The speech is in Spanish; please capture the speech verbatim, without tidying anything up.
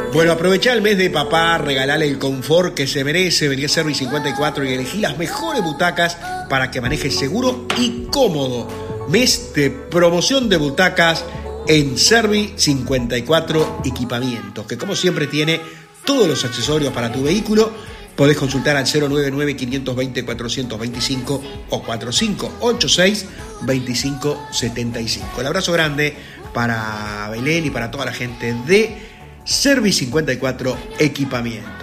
Bueno, aprovechá el mes de papá, regalale el confort que se merece. Vení a Service cincuenta y cuatro y elegí las mejores butacas para que manejes seguro y cómodo. Mes de promoción de butacas en Service cincuenta y cuatro Equipamientos, que como siempre tiene todos los accesorios para tu vehículo. Podés consultar al cero nueve nueve, cinco dos cero, cuatro dos cinco o cuatro cinco ocho seis, dos cinco siete cinco. El abrazo grande para Belén y para toda la gente de Service cincuenta y cuatro Equipamientos.